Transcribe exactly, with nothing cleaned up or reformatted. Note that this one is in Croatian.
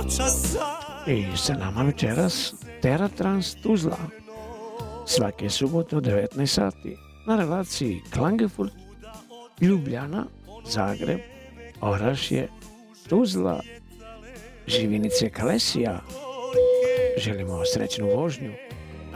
I sa nama večeras Teratrans Tuzla. Svake subote od devetnaest sati na relaciji Klagenfurt, Ljubljana, Zagreb, Orašje, Tuzla, Živinice, Kalesija. Želimo srećnu vožnju.